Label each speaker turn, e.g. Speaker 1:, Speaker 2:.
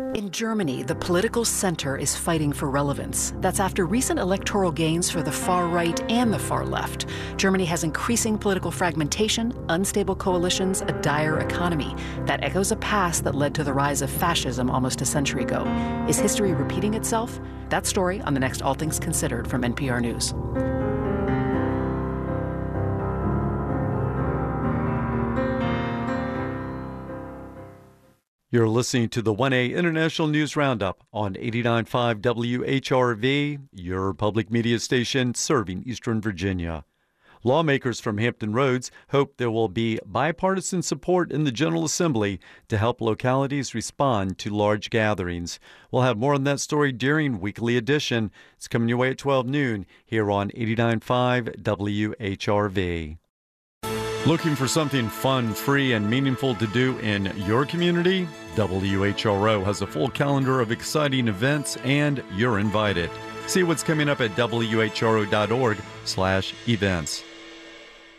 Speaker 1: In Germany, the political center is fighting for relevance. That's after recent electoral gains for the far right and the far left. Germany has increasing political fragmentation, unstable coalitions, a dire economy. That echoes a past that led to the rise of fascism almost a century ago. Is history repeating itself? That story on the next All Things Considered from NPR News.
Speaker 2: You're listening to the 1A International News Roundup on 89.5 WHRV, your public media station serving Eastern Virginia. Lawmakers from Hampton Roads hope there will be bipartisan support in the General Assembly to help localities respond to large gatherings. We'll have more on that story during Weekly Edition. It's coming your way at 12 noon here on 89.5 WHRV. Looking for something fun, free, and meaningful to do in your community? WHRO has a full calendar of exciting events, and you're invited. See what's coming up at WHRO.org/events.